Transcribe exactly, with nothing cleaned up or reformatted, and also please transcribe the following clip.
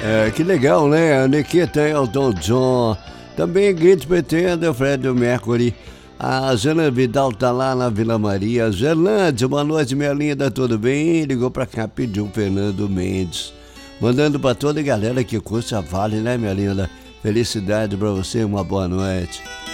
É, que legal, né? Nikita, Elton John. Também Grito Pretendo, Fred Mercury. A Zana Vidal tá lá na Vila Maria. Zelândia, boa noite, minha linda, tudo bem? Ligou pra cá, pediu o Fernando Mendes. Mandando pra toda a galera que curte a Vale, né, minha linda? Felicidade pra você, uma boa noite.